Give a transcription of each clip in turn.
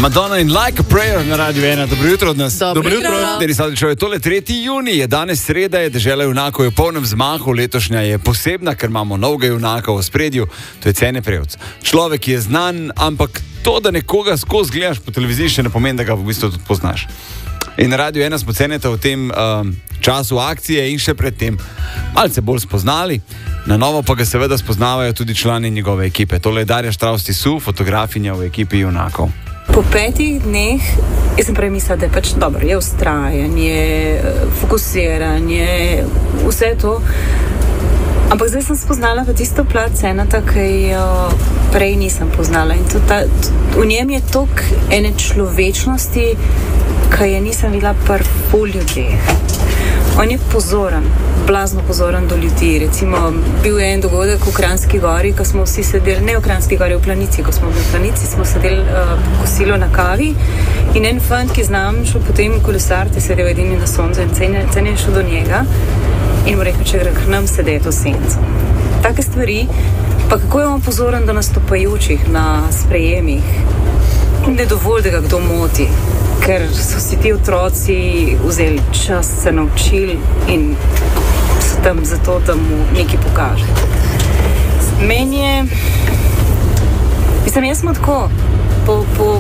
Madonna in Like a Prayer na Radio 1. Dobro jutro od nas. Dobro jutro. Je tole 3. junij, je danes sreda, je dežela junakov je v polnem zmahu, letošnja je posebna, ker imamo novega junaka v spredju, to je Cene Prevc. Človek je znan, ampak to, da nekoga skozi gledaš po televiziji, še ne pomeni, da ga v bistvu tudi poznaš. In na Radio 1 smo Ceneta v tem času akcije in še predtem malce bolj spoznali. Na novo pa ga seveda spoznavajo tudi člani njegove ekipe. Tole je Darja Štravs-Tisu, fotografinja v ekipi junakov. Po 5 dneh, jaz sem prej mislila, da je pač dobro, je ustrajanje, fokusiranje, vse to. Ampak zdaj sem spoznala v tisto plat Ceneta, ki jo prej nisem poznala. In v njem je toliko ene človečnosti, ki je nisem videla pri pol ljudeh. On je pozoren, blazno pozoren do ljudi. Recimo, bil je en dogodek v Kranjski gori, ko smo vsi sedeli, ne v Kranjski gori, v Planici, ko smo bili v Planici, smo sedeli kosilo na kavi in en fant, ki znam šel potem kolesariti, sedel edini na soncu in Cene je šel do njega in mu rekel, če gre k nam sedeti v sencu. Take stvari, pa kako je on pozoren do nastopajočih na sprejemih, ne dovolj, da ga kdo moti. Ker so si ti otroci vzeli čas, se naučili in so tam zato, da mu nekaj pokaže. Meni je... Mislim, jaz smo tako, po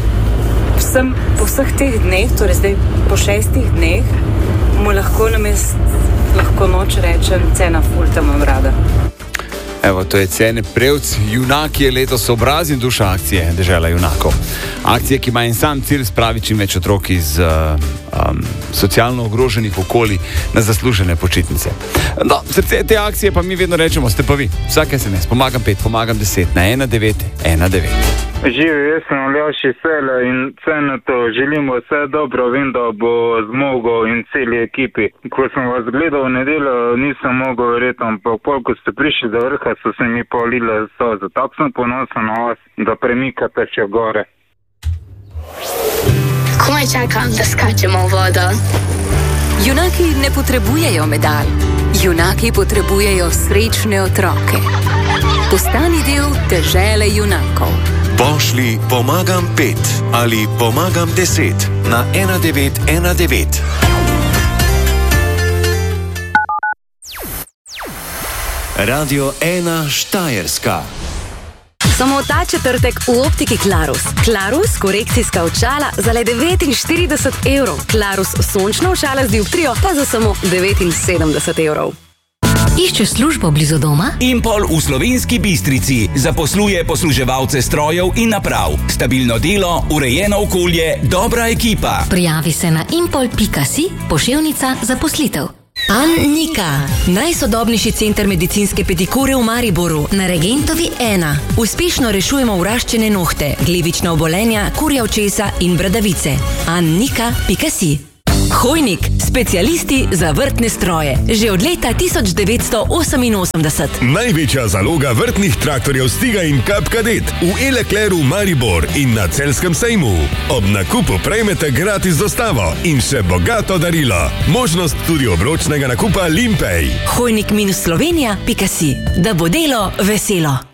vseh teh dneh, torej zdaj po 6 dneh, mu lahko lahko noč rečem, Cena ful, te imam rada. Evo, to je Cene Prevc, junak je letos obraz in duša akcije Dežela junakov. Akcije, ki ima en sam cilj spraviti čim več otrok iz socialno ogroženih okolij na zaslužene počitnice. No, srce te akcije pa mi vedno rečemo, ste pa vi, vsak SMS, pomagam 5, pomagam 10, na 1919. Živi, jaz sem Aljaši Sele in Cenetu želimo vse dobro, vem, da bo zmogel in celi ekipi. Ko sem vas gledal v nedeljo, nisem mogel verjeti, ampak ko ste prišli do vrha, so se mi polile solze. Tako sem ponosen na vas, da premikate še gore. Komaj čakam, da skačemo v vodo. Junaki ne potrebujejo medalj. Junaki potrebujejo srečne otroke. Postani del Dežele junakov. Pošli pomagam 5 ali pomagam 10 na 1919. Radio 1 Štajerska. Samo ta četrtek v optiki Klarus. Klarus korekcijska očala za le 49 evrov. Klarus sončna očala z dioptrijo pa za samo 79 evrov. Iščeš službo blizu doma? Impol v Slovenski Bistrici zaposluje posluževalce strojev in naprav. Stabilno delo, urejeno okolje, dobra ekipa. Prijavi se na impol.si, poševnica zaposlitev. Annika, najsodobnejši center medicinske pedikure v Mariboru, na Regentovi 1. Uspešno rešujemo vraščene nohte, glivična obolenja, kurja očesa in bradavice. Annika.si. Hojnik, specialisti za vrtne stroje. Že od leta 1988. Največja zaloga vrtnih traktorjev Stiga in Kap Kadet v Elekleru Maribor in na Celjskem sejmu. Ob nakupu prejmete gratis dostavo in še bogato darilo. Možnost tudi obročnega nakupa Limpej. Hojnik-slovenija.si. Da bo delo veselo.